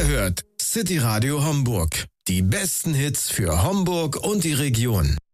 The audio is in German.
hört City Radio Homburg. Die besten Hits für Homburg und die Region.